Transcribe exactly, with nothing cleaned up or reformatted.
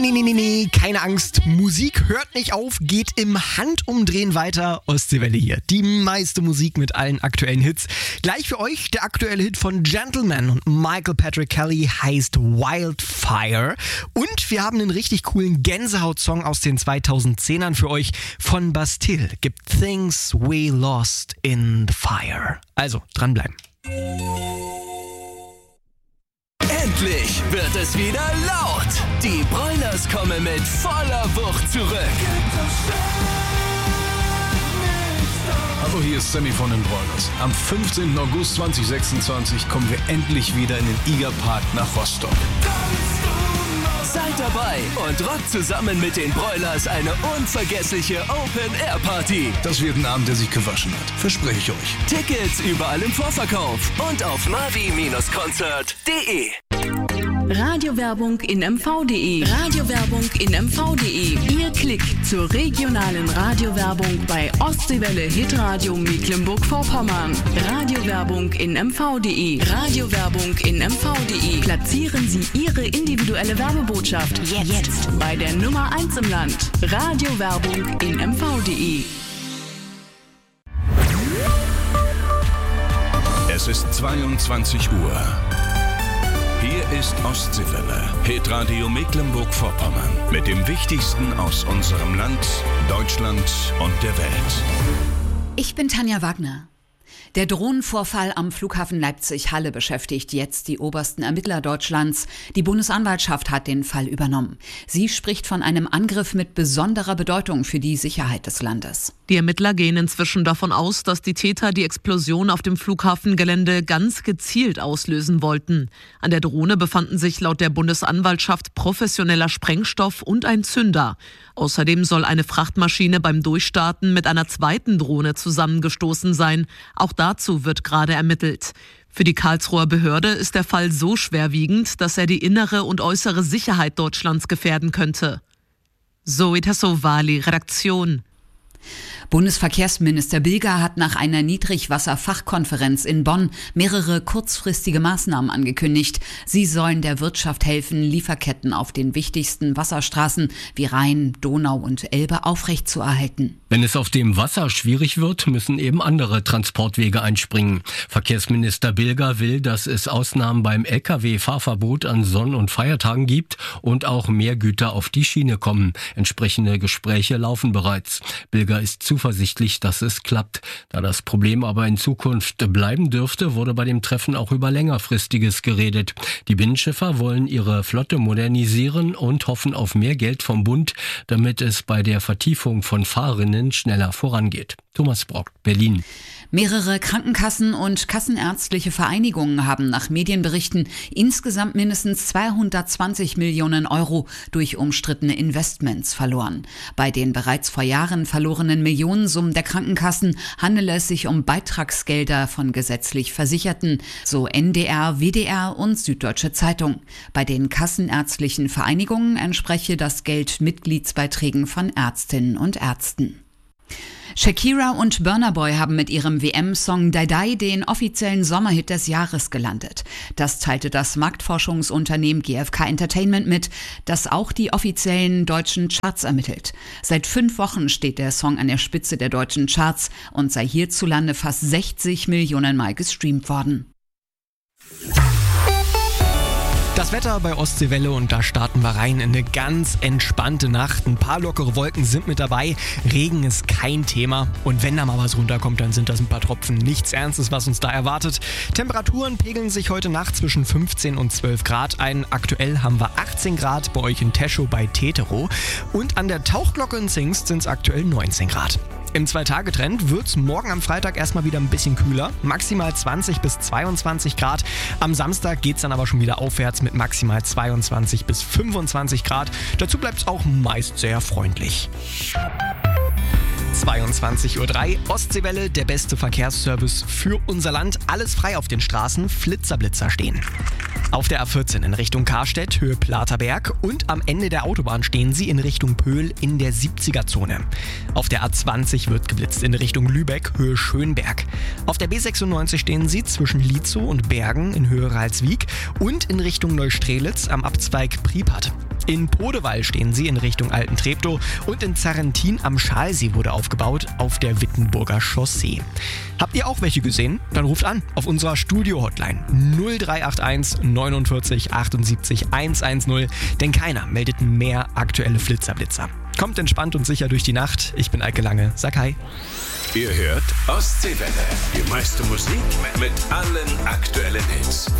Nee, nee, nee, nee, keine Angst. Musik hört nicht auf, geht im Handumdrehen weiter. Ostseewelle hier. Die meiste Musik mit allen aktuellen Hits. Gleich für euch der aktuelle Hit von Gentleman und Michael Patrick Kelly heißt Wildfire. Und wir haben einen richtig coolen Gänsehaut-Song aus den zweitausendzehnern für euch von Bastille. Gibt Things We Lost in the Fire. Also, dranbleiben. Endlich wird es wieder laut. Die Broilers kommen mit voller Wucht zurück. Hallo, hier ist Sammy von den Broilers. Am fünfzehnten August zweitausendsechsundzwanzig kommen wir endlich wieder in den Igerpark nach Rostock. Seid dabei und rockt zusammen mit den Broilers eine unvergessliche Open-Air-Party. Das wird ein Abend, der sich gewaschen hat. Verspreche ich euch. Tickets überall im Vorverkauf und auf mavi Bindestrich konzert punkt de. Radiowerbung in M V punkt de. Radiowerbung in M V punkt de. Ihr Klick zur regionalen Radiowerbung bei Ostseewelle Hitradio Mecklenburg-Vorpommern. Radiowerbung in M V punkt de. Radiowerbung in M V punkt de. Platzieren Sie Ihre individuelle Werbebotschaft jetzt, jetzt bei der Nummer eins im Land. Radiowerbung in M V punkt de. Es ist zweiundzwanzig Uhr. Hier ist Ostseewelle, Hitradio Mecklenburg-Vorpommern. Mit dem Wichtigsten aus unserem Land, Deutschland und der Welt. Ich bin Tanja Wagner. Der Drohnenvorfall am Flughafen Leipzig-Halle beschäftigt jetzt die obersten Ermittler Deutschlands. Die Bundesanwaltschaft hat den Fall übernommen. Sie spricht von einem Angriff mit besonderer Bedeutung für die Sicherheit des Landes. Die Ermittler gehen inzwischen davon aus, dass die Täter die Explosion auf dem Flughafengelände ganz gezielt auslösen wollten. An der Drohne befanden sich laut der Bundesanwaltschaft professioneller Sprengstoff und ein Zünder. Außerdem soll eine Frachtmaschine beim Durchstarten mit einer zweiten Drohne zusammengestoßen sein. Auch dazu wird gerade ermittelt. Für die Karlsruher Behörde ist der Fall so schwerwiegend, dass er die innere und äußere Sicherheit Deutschlands gefährden könnte. Zoe Tassovali, Redaktion. Bundesverkehrsminister Bilger hat nach einer Niedrigwasserfachkonferenz in Bonn mehrere kurzfristige Maßnahmen angekündigt. Sie sollen der Wirtschaft helfen, Lieferketten auf den wichtigsten Wasserstraßen wie Rhein, Donau und Elbe aufrechtzuerhalten. Wenn es auf dem Wasser schwierig wird, müssen eben andere Transportwege einspringen. Verkehrsminister Bilger will, dass es Ausnahmen beim L K W-Fahrverbot an Sonn- und Feiertagen gibt und auch mehr Güter auf die Schiene kommen. Entsprechende Gespräche laufen bereits. Bilger ist zuversichtlich, dass es klappt. Da das Problem aber in Zukunft bleiben dürfte, wurde bei dem Treffen auch über längerfristiges geredet. Die Binnenschiffer wollen ihre Flotte modernisieren und hoffen auf mehr Geld vom Bund, damit es bei der Vertiefung von Fahrrinnen schneller vorangeht. Thomas Brock, Berlin. Mehrere Krankenkassen und kassenärztliche Vereinigungen haben nach Medienberichten insgesamt mindestens zweihundertzwanzig Millionen Euro durch umstrittene Investments verloren. Bei den bereits vor Jahren verlorenen Millionensummen der Krankenkassen handele es sich um Beitragsgelder von gesetzlich Versicherten, so N D R, W D R und Süddeutsche Zeitung. Bei den kassenärztlichen Vereinigungen entspreche das Geld Mitgliedsbeiträgen von Ärztinnen und Ärzten. Shakira und Burna Boy haben mit ihrem W M-Song Die Die den offiziellen Sommerhit des Jahres gelandet. Das teilte das Marktforschungsunternehmen G F K Entertainment mit, das auch die offiziellen deutschen Charts ermittelt. Seit fünf Wochen steht der Song an der Spitze der deutschen Charts und sei hierzulande fast sechzig Millionen Mal gestreamt worden. Das Wetter bei Ostseewelle und da starten wir rein in eine ganz entspannte Nacht. Ein paar lockere Wolken sind mit dabei. Regen ist kein Thema. Und wenn da mal was runterkommt, dann sind das ein paar Tropfen. Nichts Ernstes, was uns da erwartet. Temperaturen pegeln sich heute Nacht zwischen fünfzehn und zwölf Grad ein. Aktuell haben wir achtzehn Grad bei euch in Teschow bei Tetero. Und an der Tauchglocke in Zingst sind es aktuell neunzehn Grad. Im Zwei-Tage-Trend wird es morgen am Freitag erstmal wieder ein bisschen kühler, maximal zwanzig bis zweiundzwanzig Grad. Am Samstag geht es dann aber schon wieder aufwärts mit maximal zweiundzwanzig bis fünfundzwanzig Grad. Dazu bleibt es auch meist sehr freundlich. zweiundzwanzig Uhr drei, Ostseewelle, der beste Verkehrsservice für unser Land. Alles frei auf den Straßen, Flitzerblitzer stehen. Auf der A vierzehn in Richtung Karstedt, Höhe Platerberg und am Ende der Autobahn stehen sie in Richtung Pöhl in der siebziger-Zone. Auf der A zwanzig wird geblitzt in Richtung Lübeck, Höhe Schönberg. Auf der B sechsundneunzig stehen sie zwischen Lietzow und Bergen in Höhe Ralswiek und in Richtung Neustrelitz am Abzweig Pripat. In Podewall stehen sie in Richtung Alten Treptow und in Zarrentin am Schalsee wurde aufgebaut auf der Wittenburger Chaussee. Habt ihr auch welche gesehen? Dann ruft an auf unserer Studio-Hotline null drei acht eins neunundvierzig achtundsiebzig hundertzehn, denn keiner meldet mehr aktuelle Flitzerblitzer. Kommt entspannt und sicher durch die Nacht. Ich bin Eike Lange. Sag hi. Ihr hört Ostseewelle. Die meiste Musik mit allen aktuellen Hits.